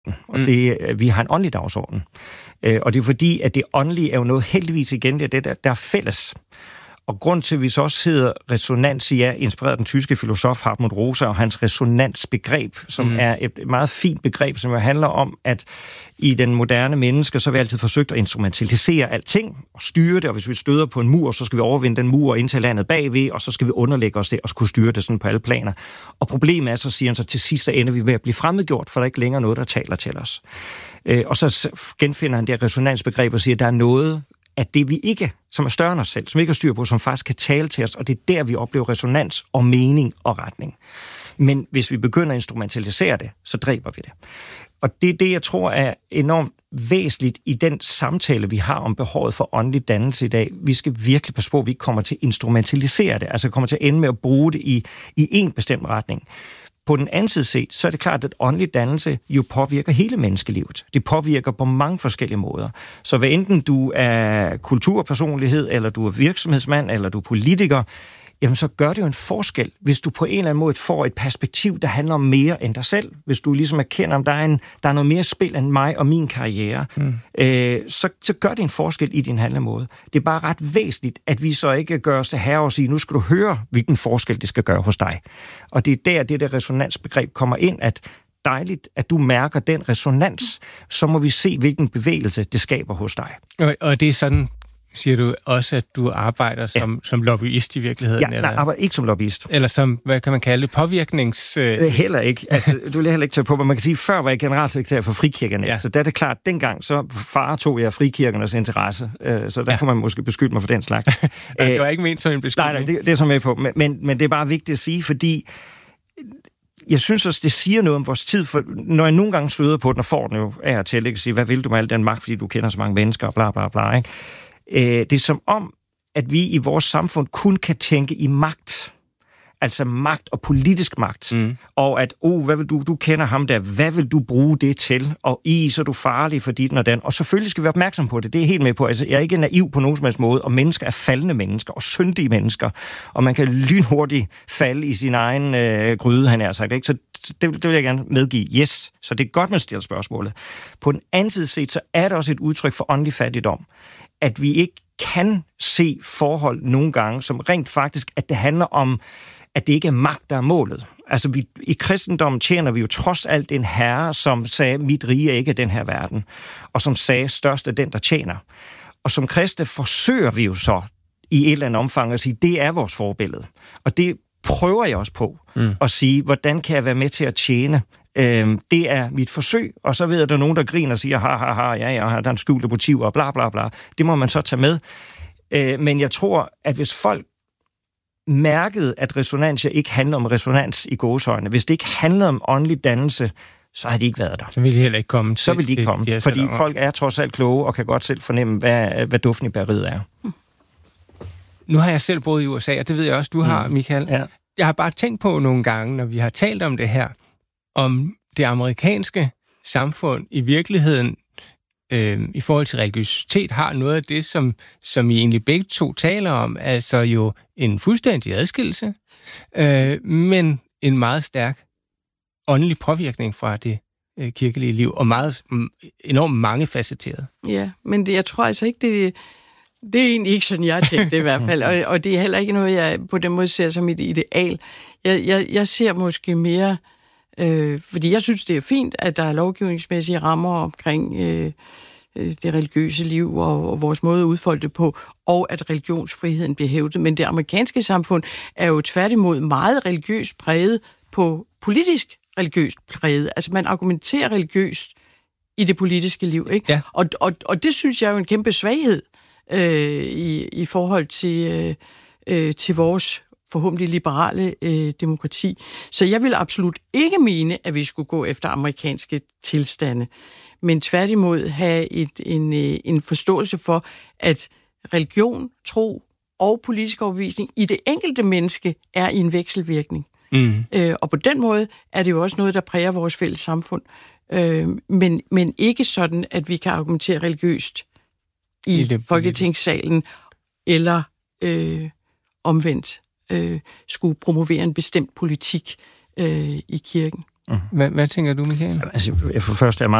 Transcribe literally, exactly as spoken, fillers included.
og det, vi har en åndelig dagsorden. Og det er fordi, at det åndelige er jo noget heldigvis igen, det er det, der, der er fælles. Og grund til, at vi så også hedder resonantia, inspireret den tyske filosof Hartmut Rosa og hans resonansbegreb, som mm. er et meget fint begreb, som handler om, at i den moderne menneske, så har vi altid forsøgt at instrumentalisere alting og styre det, og hvis vi støder på en mur, så skal vi overvinde den mur og indtage landet bagved, og så skal vi underlægge os det og kunne styre det sådan på alle planer. Og problemet er, så siger han så, til sidst så ender vi ved at blive fremmedgjort, for der er ikke længere noget, der taler til os. Og så genfinder han det resonansbegreb og siger, at der er noget at det vi ikke, som er større end os selv, som ikke har styr på, som faktisk kan tale til os, og det er der, vi oplever resonans og mening og retning. Men hvis vi begynder at instrumentalisere det, så dræber vi det. Og det er det, jeg tror er enormt væsentligt i den samtale, vi har om behovet for åndelig dannelse i dag. Vi skal virkelig passe på, at vi ikke kommer til at instrumentalisere det, altså kommer til at ende med at bruge det i, i en bestemt retning. På den anden side set, så er det klart, at åndelig dannelse jo påvirker hele menneskelivet. Det påvirker på mange forskellige måder. Så hvad enten du er kulturpersonlighed, eller du er virksomhedsmand, eller du er politiker, jamen så gør det jo en forskel, hvis du på en eller anden måde får et perspektiv, der handler om mere end dig selv. Hvis du ligesom erkender, om der er, en, der er noget mere spil end mig og min karriere, mm. øh, så, så gør det en forskel i din handlemåde. Det er bare ret væsentligt, at vi så ikke gør os til herre og sige, nu skal du høre, hvilken forskel det skal gøre hos dig. Og det er der, det der resonansbegreb kommer ind, at dejligt, at du mærker den resonans, så må vi se, hvilken bevægelse det skaber hos dig. Og, og det er sådan, siger du også, at du arbejder som, ja. som lobbyist i virkeligheden? Ja, nej, jeg arbejder ikke som lobbyist. Eller som, hvad kan man kalde det, påvirknings... Øh... Heller ikke. Altså, du vil heller ikke tage på, hvad man kan sige. Før var jeg generalsekretær for frikirkerne. Ja. Så der er det klart, dengang så far tog jeg frikirkernes interesse. Øh, så der ja. kunne man måske beskylde mig for den slags. Nej, det var ikke ment som en beskyldning. Nej, nej, det, det er så med på. Men, men, men det er bare vigtigt at sige, fordi jeg synes også, det siger noget om vores tid, for når jeg nogle gange støder på den, og får den jo af og til, ikke? Sige, hvad vil du med al den magt, fordi du kender så mange mennesker, og bla bla bla, ikke? Det er som om, at vi i vores samfund kun kan tænke i magt. Altså magt og politisk magt. Mm. Og at, oh, hvad vil du, du kender ham der, hvad vil du bruge det til? Og i, så er du farlig for dit og den. Og selvfølgelig skal vi være opmærksom på det, det er helt med på. Altså, jeg er ikke naiv på nogen som helst måde, og mennesker er faldende mennesker, og syndige mennesker. Og man kan lynhurtigt falde i sin egen øh, gryde, han har sagt. Ikke? Så det, det vil jeg gerne medgive. Yes, så det er godt, man stiller spørgsmålet. På den anden side set, så er der også et udtryk for åndelig fattigdom. At vi ikke kan se forhold nogle gange, som rent faktisk, at det handler om, at det ikke er magt, der er målet. Altså, vi, i kristendommen tjener vi jo trods alt en herre, som sagde, mit rige er ikke den her verden, og som sagde, størst er den, der tjener. Og som kristne forsøger vi jo så i et eller andet omfang at sige, det er vores forbillede. Og det prøver jeg også på mm. at sige, hvordan kan jeg være med til at tjene? Øhm, det er mit forsøg, og så ved jeg, at der er nogen, der griner og siger, ha, ha, ha, ja, ja, der er en skjulte motiv, og bla, bla, bla. Det må man så tage med. Øh, men jeg tror, at hvis folk mærkede, at resonans ikke handler om resonans i gåseøjne, hvis det ikke handlede om åndelig dannelse, så havde de ikke været der. Så ville de heller ikke komme. Så ville de ikke komme, de fordi folk er trods alt kloge, og kan godt selv fornemme, hvad, hvad duften i bæreriet er. Mm. Nu har jeg selv boet i U S A, og det ved jeg også, du har, mm. Michael. Ja. Jeg har bare tænkt på nogle gange, når vi har talt om det her, om det amerikanske samfund i virkeligheden øh, i forhold til religiøsitet har noget af det, som, som I egentlig begge to taler om, altså jo en fuldstændig adskillelse, øh, men en meget stærk åndelig påvirkning fra det øh, kirkelige liv, og meget enormt mangefacetteret. Ja, men det, jeg tror altså ikke, det, det er egentlig ikke sådan, jeg tænkte i hvert fald, og, og det er heller ikke noget, jeg på den måde ser som et ideal. Jeg, jeg, jeg ser måske mere... Øh, fordi jeg synes, det er fint, at der er lovgivningsmæssige rammer omkring øh, det religiøse liv og, og vores måde at udfolde det på, og at religionsfriheden bliver hævdet. Men det amerikanske samfund er jo tværtimod meget religiøst præget på politisk religiøst præget. Altså man argumenterer religiøst i det politiske liv, ikke? Ja. Og, og, og det synes jeg er jo en kæmpe svaghed øh, i, i forhold til, øh, øh, til vores forhåbentlig liberale øh, demokrati. Så jeg vil absolut ikke mene, at vi skulle gå efter amerikanske tilstande, men tværtimod have et, en, øh, en forståelse for, at religion, tro og politisk overbevisning i det enkelte menneske er i en vekselvirkning. Mm. Øh, og på den måde er det jo også noget, der præger vores fælles samfund, øh, men, men ikke sådan, at vi kan argumentere religiøst i, I Folketingssalen eller øh, omvendt. Øh, skulle promovere en bestemt politik øh, i kirken. Hvad, hvad tænker du, Michael? Altså, for først er jeg meget